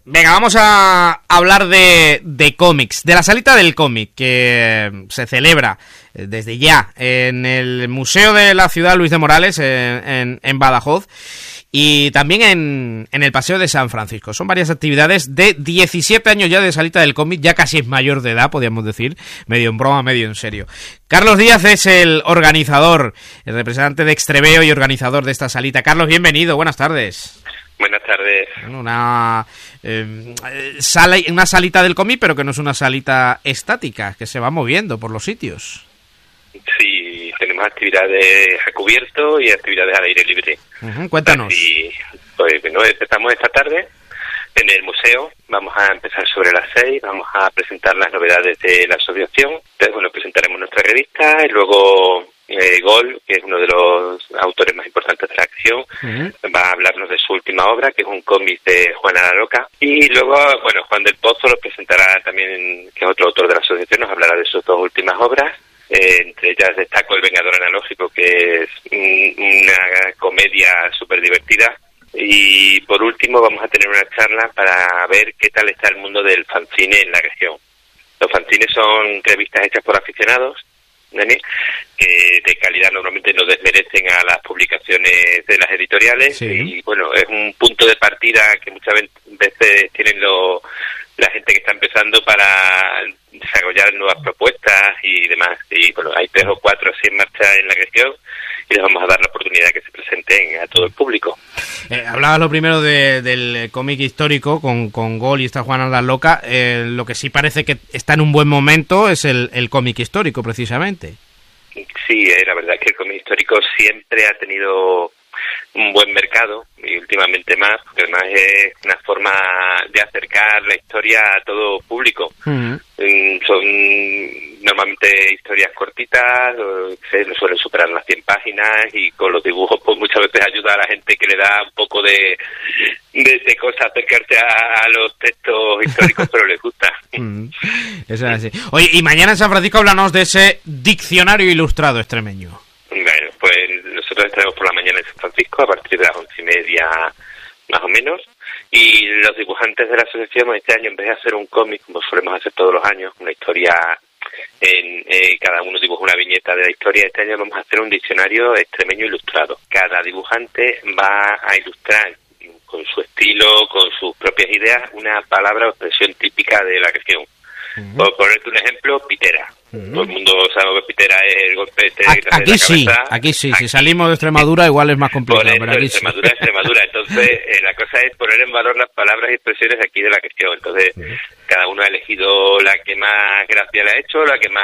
Venga, vamos a hablar de cómics, de la salita del cómic que se celebra desde ya en el Museo de la Ciudad Luis de Morales en Badajoz y también en el Paseo de San Francisco. Son varias actividades de 17 años ya de salita del cómic, ya casi es mayor de edad, podríamos decir, medio en broma, medio en serio. Carlos Díaz es el organizador, el representante de Extreveo y organizador de esta salita. Carlos, bienvenido, buenas tardes. Buenas tardes. Una salita del cómic, pero que no es una salita estática, que se va moviendo por los sitios. Sí, tenemos actividades a cubierto y actividades al aire libre. Cuéntanos. Y pues bueno, empezamos esta tarde en el museo. Vamos a empezar sobre las 6, vamos a presentar las novedades de la asociación. Entonces, bueno, presentaremos nuestra revista y luego Gol, que es uno de los autores más importantes de la acción, va a hablarnos de su última obra, que es un cómic de Juana la Loca. Y luego, bueno, Juan del Pozo lo presentará también, que es otro autor de la asociación, nos hablará de sus dos últimas obras. Entre ellas destaco El Vengador Analógico, que es una comedia súper divertida. Y por último vamos a tener una charla para ver qué tal está el mundo del fanzine en la región. Los fanzines son revistas hechas por aficionados, que de calidad normalmente no desmerecen a las publicaciones de las editoriales. Sí. Y bueno, es un punto de partida que muchas veces tienen la gente que está empezando para desarrollar nuevas propuestas y demás. Y bueno, hay 3 o 4 así en marcha en la región y les vamos a dar la oportunidad que se presenten a todo el público. Hablabas lo primero del cómic histórico con Gol y esta Juana la Loca. Lo que sí parece que está en un buen momento es el cómic histórico, precisamente. Sí, la verdad es que el cómic histórico siempre ha tenido un buen mercado y últimamente más, porque además es una forma de acercar la historia a todo público. Son normalmente historias cortitas, se suelen superar las 100 páginas y con los dibujos pues muchas veces ayuda a la gente que le da un poco de cosa acercarse a los textos históricos, pero les gusta. Eso es así. Oye, y mañana en San Francisco háblanos de ese diccionario ilustrado extremeño. Bueno, pues nosotros estaremos por la mañana en San Francisco a partir de las 11:30 más o menos, y los dibujantes de la asociación este año, en vez de hacer un cómic como solemos hacer todos los años, una historia cada uno dibuja una viñeta de la historia, este año vamos a hacer un diccionario extremeño ilustrado. Cada dibujante va a ilustrar con su estilo, con sus propias ideas, una palabra o expresión típica de la región. Por ponerte un ejemplo, pitera. Todo el mundo sabe que pitera es el golpe de aquí sí. Si salimos de Extremadura igual es más complicado. Por eso, Extremadura. Entonces, la cosa es poner en valor las palabras y expresiones aquí de la región. Entonces, cada uno ha elegido la que más gracia le ha hecho, la que más